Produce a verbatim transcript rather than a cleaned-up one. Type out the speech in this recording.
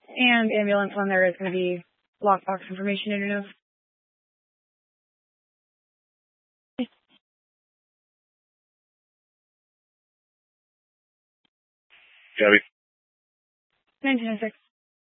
And ambulance when there is going to be lockbox information in your nose. Gabby. nineteen oh six.